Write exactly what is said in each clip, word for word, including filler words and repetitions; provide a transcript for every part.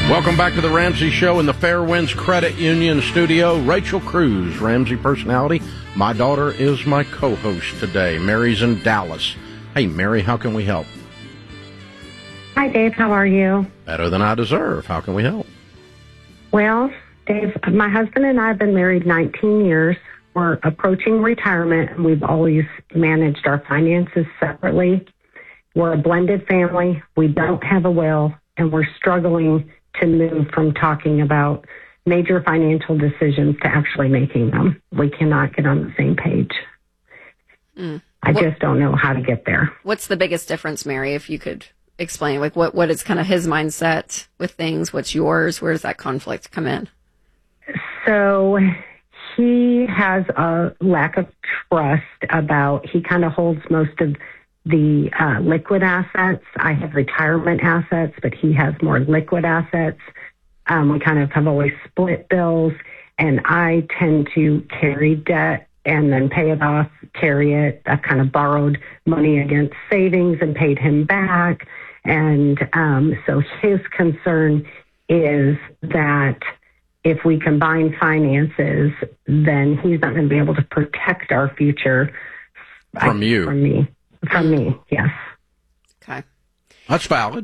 Welcome back to the Ramsey Show in the Fairwinds Credit Union studio. Rachel Cruz, Ramsey personality. My daughter is my co-host today. Mary's in Dallas. Hey, Mary, how can we help? Hi, Dave. How are you? Better than I deserve. How can we help? Well, Dave, my husband and I have been married nineteen years. We're approaching retirement, and we've always managed our finances separately. We're a blended family. We don't have a will, and we're struggling to move from talking about major financial decisions to actually making them. We cannot get on the same page. Mm. I what, just don't know how to get there. What's the biggest difference, Mary, if you could explain? Like, what, what is kind of his mindset with things? What's yours? Where does that conflict come in? So he has a lack of trust about, he kind of holds most of the uh, liquid assets. I have retirement assets, but he has more liquid assets. Um, we kind of have always split bills, and I tend to carry debt and then pay it off, carry it. I've kind of borrowed money against savings and paid him back. And um, so his concern is that if we combine finances, then he's not going to be able to protect our future. From I, you. From me. From me, yes. Okay. That's valid.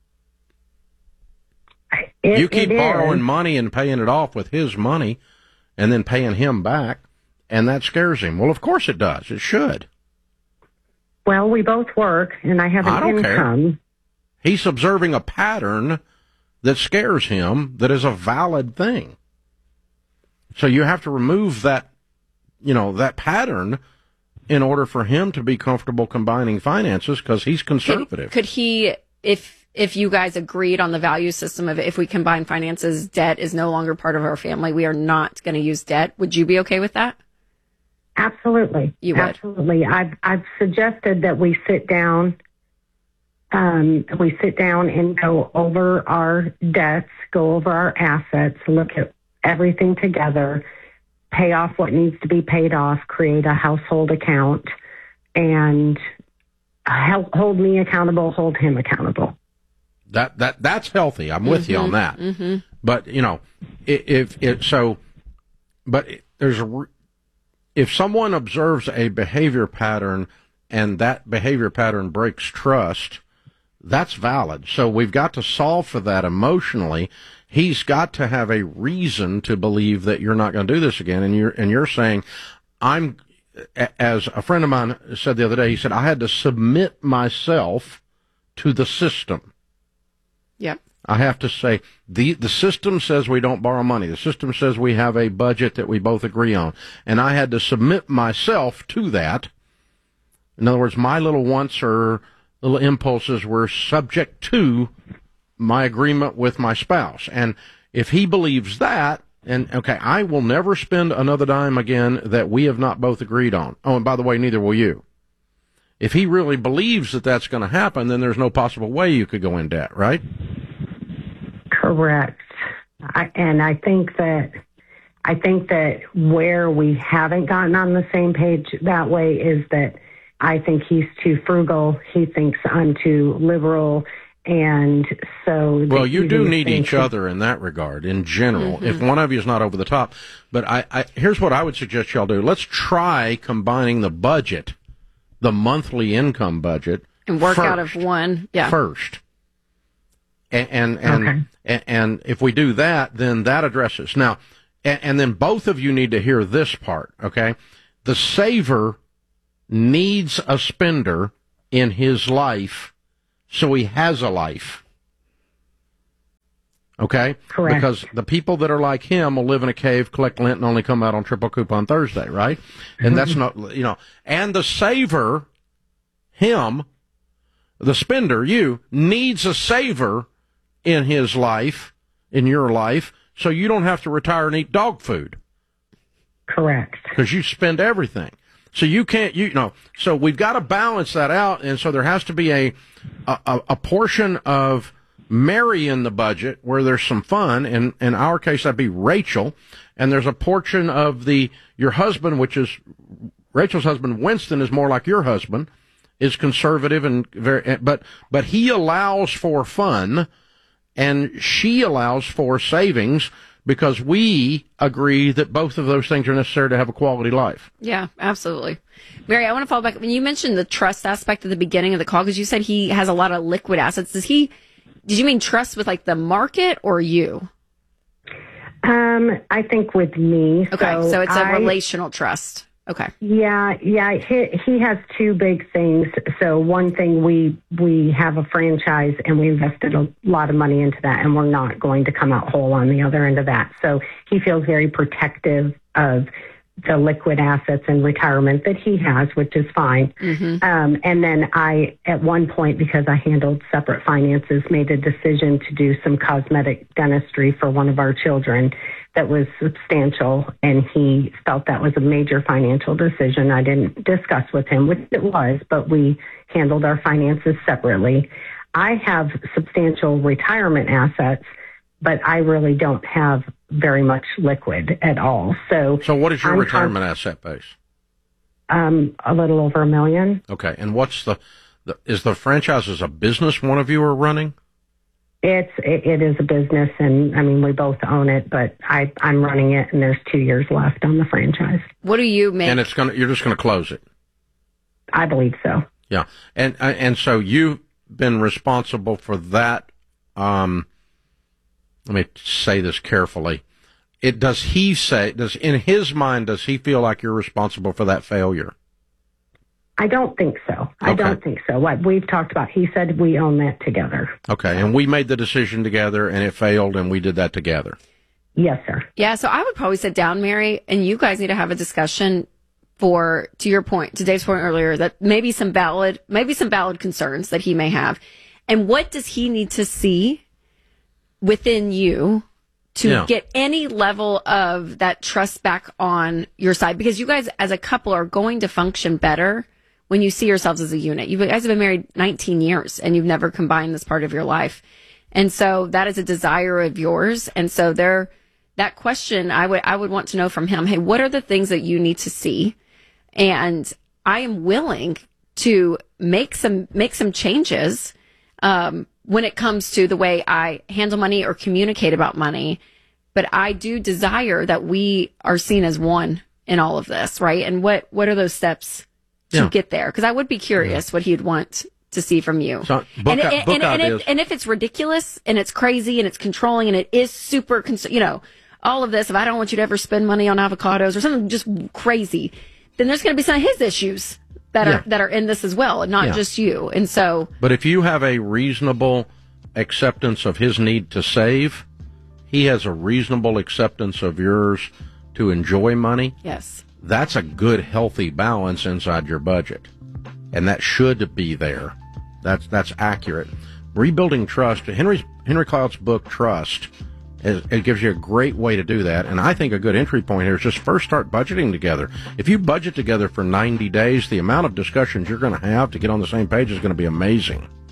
It, you keep it borrowing is. money and paying it off with his money and then paying him back, and that scares him. Well, of course it does. It should. Well, we both work, and I have an I don't income. care. He's observing a pattern that scares him that is a valid thing. So you have to remove that, you know, that pattern in order for him to be comfortable combining finances, because he's conservative. Could, could he, if if you guys agreed on the value system of if we combine finances, debt is no longer part of our family, we are not going to use debt, would you be okay with that? Absolutely. You would? Absolutely. I've, I've suggested that we sit down, um, we sit down and go over our debts, go over our assets, look at everything together, pay off what needs to be paid off, create a household account, and help hold me accountable, hold him accountable. That that that's healthy. I'm with mm-hmm, you on that. Mm-hmm. But you know, if it so, but there's a if someone observes a behavior pattern and that behavior pattern breaks trust, that's valid. So we've got to solve for that emotionally. He's got to have a reason to believe that you're not going to do this again. And you're, and you're saying, I'm, as a friend of mine said the other day, he said, I had to submit myself to the system. Yep. I have to say, the, the system says we don't borrow money. The system says we have a budget that we both agree on. And I had to submit myself to that. In other words, my little wants or little impulses were subject to my agreement with my spouse. And if he believes that, and okay, I will never spend another dime again that we have not both agreed on. Oh, and by the way, neither will you. If he really believes that that's going to happen, then there's no possible way you could go in debt, right? Correct. I, and I think that I think that where we haven't gotten on the same page that way is that I think he's too frugal. He thinks I'm too liberal. And so... Well, you do need each other in that regard, in general, mm-hmm. if one of you is not over the top. But I, I, here's what I would suggest y'all do. Let's try combining the budget, the monthly income budget, and work first, out of one. Yeah. First. And, and, and, okay. and, and if we do that, then that addresses. Now, and, and then both of you need to hear this part, okay? The saver needs a spender in his life, so he has a life. Okay? Correct. Because the people that are like him will live in a cave, collect lint, and only come out on triple coupon Thursday, right? And that's not, you know, and the saver, him, the spender, you, needs a saver in his life, in your life, so you don't have to retire and eat dog food. Correct. Because you spend everything. So you can't, you know, so we've got to balance that out, and so there has to be a, a, a portion of Mary in the budget where there's some fun, and in our case that'd be Rachel, and there's a portion of the, your husband, which is, Rachel's husband, Winston, is more like your husband, is conservative and very, but, but he allows for fun, and she allows for savings because we agree that both of those things are necessary to have a quality life. Yeah, absolutely. Mary, I want to follow back. When you mentioned the trust aspect at the beginning of the call, because you said he has a lot of liquid assets. Does he, did you mean trust with like the market or you? Um, I think with me. Okay, so, so it's a I, relational trust. Okay. Yeah, yeah. He, he has two big things. So one thing, we we have a franchise and we invested a lot of money into that, and we're not going to come out whole on the other end of that. So he feels very protective of the liquid assets and retirement that he has, which is fine. Mm-hmm. Um, and then I, at one point, because I handled separate finances, made a decision to do some cosmetic dentistry for one of our children that was substantial, and he felt that was a major financial decision. I didn't discuss with him, which it was, but we handled our finances separately. I have substantial retirement assets, but I really don't have very much liquid at all. So, so what is your I'm retirement con- asset base? Um, a little over a million. Okay, and what's the, the is the franchise as a business one of you are running? It's it, it is a business, and I mean we both own it, but I I'm running it, and there's two years left on the franchise. What do you make? And it's gonna you're just gonna close it. I believe so. Yeah, and and so you've been responsible for that. Um, let me say this carefully. It does he say does in his mind does he feel like you're responsible for that failure? I don't think so. Okay. I don't think so. What we've talked about, he said we own that together. Okay, and we made the decision together, and it failed, and we did that together. Yes, sir. Yeah, so I would probably sit down, Mary, and you guys need to have a discussion for, to your point, to Dave's point earlier, that maybe some valid, maybe some valid concerns that he may have. And what does he need to see within you to yeah. get any level of that trust back on your side? Because you guys as a couple are going to function better when you see yourselves as a unit. You guys have been married nineteen years and you've never combined this part of your life. And so that is a desire of yours. And so there, that question I would, I would want to know from him, hey, what are the things that you need to see? And I am willing to make some, make some changes, um, when it comes to the way I handle money or communicate about money. But I do desire that we are seen as one in all of this, right? And what, what are those steps to yeah. get there? Because I would be curious yeah. what he'd want to see from you. So, book, and, and, book and, and, if, and if it's ridiculous and it's crazy and it's controlling and it is super, cons- you know, all of this, if I don't want you to ever spend money on avocados or something just crazy, then there's going to be some of his issues that yeah. are that are in this as well, and not yeah. just you. And so, but if you have a reasonable acceptance of his need to save, he has a reasonable acceptance of yours to enjoy money. Yes, that's a good, healthy balance inside your budget, and that should be there. That's that's accurate. Rebuilding trust. Henry's Henry Cloud's book Trust. It gives you a great way to do that. And I think a good entry point here is just first start budgeting together. If you budget together for ninety days, the amount of discussions you're going to have to get on the same page is going to be amazing.